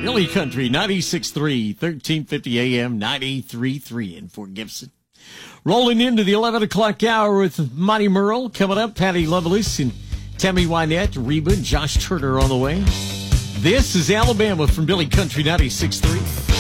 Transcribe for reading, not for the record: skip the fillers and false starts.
Billy Country, 96.3, 1350 AM, 93.3 in Fort Gibson. Rolling into the 11 o'clock hour with Monty Merle. Coming up, Patty Lovelace and Tammy Wynette, Reba, Josh Turner on the way. This is Alabama from Billy Country, 96.3.